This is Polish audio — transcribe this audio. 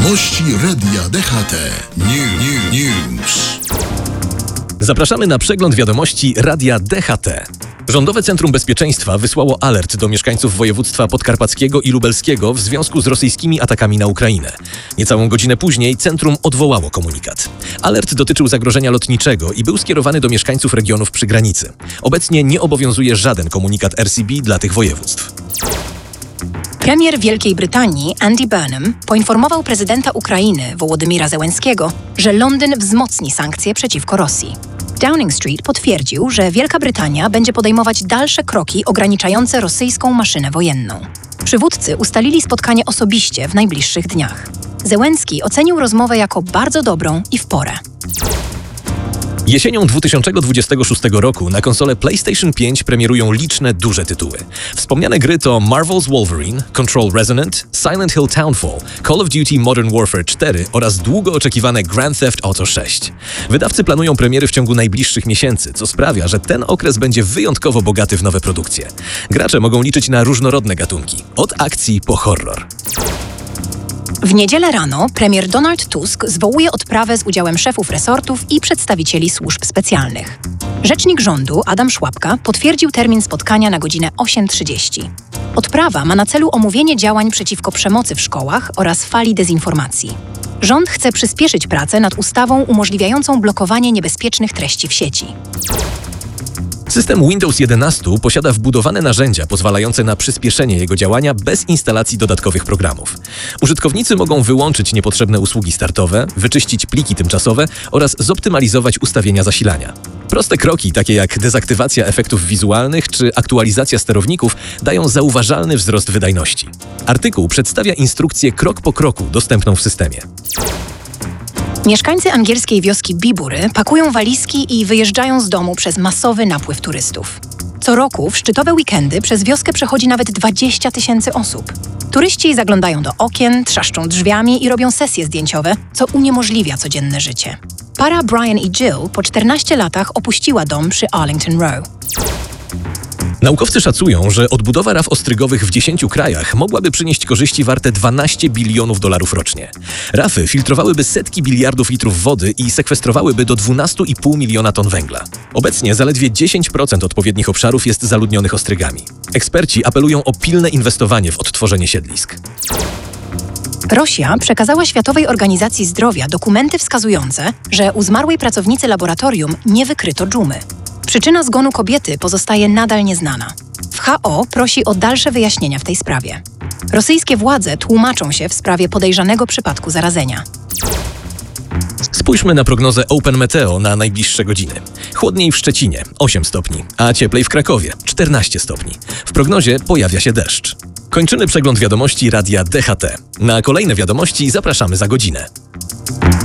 Wiadomości Radia DHT. News. Zapraszamy na przegląd wiadomości Radia DHT. Rządowe Centrum Bezpieczeństwa wysłało alert do mieszkańców województwa podkarpackiego i lubelskiego w związku z rosyjskimi atakami na Ukrainę. Niecałą godzinę później centrum odwołało komunikat. Alert dotyczył zagrożenia lotniczego i był skierowany do mieszkańców regionów przy granicy. Obecnie nie obowiązuje żaden komunikat RCB dla tych województw. Premier Wielkiej Brytanii Andy Burnham poinformował prezydenta Ukrainy Wołodymira Zełenskiego, że Londyn wzmocni sankcje przeciwko Rosji. Downing Street potwierdził, że Wielka Brytania będzie podejmować dalsze kroki ograniczające rosyjską maszynę wojenną. Przywódcy ustalili spotkanie osobiście w najbliższych dniach. Zełenski ocenił rozmowę jako bardzo dobrą i w porę. Jesienią 2026 roku na konsolę PlayStation 5 premierują liczne duże tytuły. Wspomniane gry to Marvel's Wolverine, Control Resonant, Silent Hill Townfall, Call of Duty Modern Warfare 4 oraz długo oczekiwane Grand Theft Auto 6. Wydawcy planują premiery w ciągu najbliższych miesięcy, co sprawia, że ten okres będzie wyjątkowo bogaty w nowe produkcje. Gracze mogą liczyć na różnorodne gatunki, od akcji po horror. W niedzielę rano premier Donald Tusk zwołuje odprawę z udziałem szefów resortów i przedstawicieli służb specjalnych. Rzecznik rządu Adam Szłapka potwierdził termin spotkania na godzinę 8:30. Odprawa ma na celu omówienie działań przeciwko przemocy w szkołach oraz fali dezinformacji. Rząd chce przyspieszyć pracę nad ustawą umożliwiającą blokowanie niebezpiecznych treści w sieci. System Windows 11 posiada wbudowane narzędzia pozwalające na przyspieszenie jego działania bez instalacji dodatkowych programów. Użytkownicy mogą wyłączyć niepotrzebne usługi startowe, wyczyścić pliki tymczasowe oraz zoptymalizować ustawienia zasilania. Proste kroki, takie jak dezaktywacja efektów wizualnych czy aktualizacja sterowników, dają zauważalny wzrost wydajności. Artykuł przedstawia instrukcję krok po kroku dostępną w systemie. Mieszkańcy angielskiej wioski Bibury pakują walizki i wyjeżdżają z domu przez masowy napływ turystów. Co roku w szczytowe weekendy przez wioskę przechodzi nawet 20 000 osób. Turyści zaglądają do okien, trzaszczą drzwiami i robią sesje zdjęciowe, co uniemożliwia codzienne życie. Para Brian i Jill po 14 latach opuściła dom przy Arlington Row. Naukowcy szacują, że odbudowa raf ostrygowych w 10 krajach mogłaby przynieść korzyści warte $12 bilionów rocznie. Rafy filtrowałyby setki biliardów litrów wody i sekwestrowałyby do 12,5 miliona ton węgla. Obecnie zaledwie 10% odpowiednich obszarów jest zaludnionych ostrygami. Eksperci apelują o pilne inwestowanie w odtworzenie siedlisk. Rosja przekazała Światowej Organizacji Zdrowia dokumenty wskazujące, że u zmarłej pracownicy laboratorium nie wykryto dżumy. Przyczyna zgonu kobiety pozostaje nadal nieznana. WHO prosi o dalsze wyjaśnienia w tej sprawie. Rosyjskie władze tłumaczą się w sprawie podejrzanego przypadku zarazenia. Spójrzmy na prognozę Open Meteo na najbliższe godziny. Chłodniej w Szczecinie 8 stopni, a cieplej w Krakowie 14 stopni. W prognozie pojawia się deszcz. Kończymy przegląd wiadomości Radia DHT. Na kolejne wiadomości zapraszamy za godzinę.